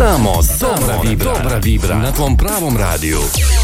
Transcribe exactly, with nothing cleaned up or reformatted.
Samo dobra vibra, dobra vibra na tvom pravom radiju.